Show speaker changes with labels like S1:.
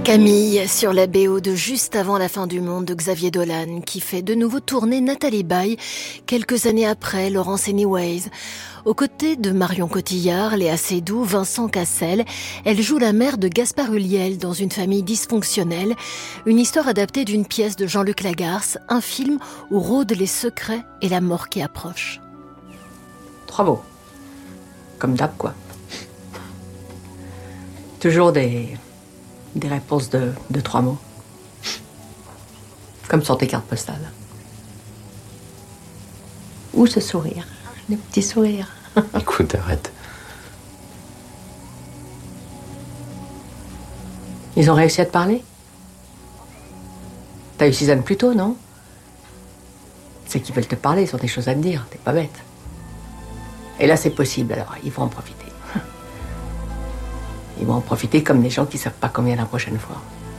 S1: Camille, sur la BO de Juste avant la fin du monde de Xavier Dolan, qui fait de nouveau tourner Nathalie Baye quelques années après Laurence Anyways. Aux côtés de Marion Cotillard, Léa Seydoux, Vincent Cassel, elle joue la mère de Gaspard Ulliel dans une famille dysfonctionnelle, une histoire adaptée d'une pièce de Jean-Luc Lagarce, un film où rôdent les secrets et la mort qui approche.
S2: 3 mots. Comme d'hab, quoi. Toujours des réponses de 3 mots. Comme sur tes cartes postales. Ou ce sourire. Le petit sourire.
S3: Écoute, arrête.
S2: Ils ont réussi à te parler? T'as eu Suzanne plus tôt, non? C'est qu'ils veulent te parler, ils ont des choses à te dire, t'es pas bête. Et là, c'est possible, alors ils vont en profiter. Ils vont en profiter comme des gens qui savent pas combien la prochaine fois.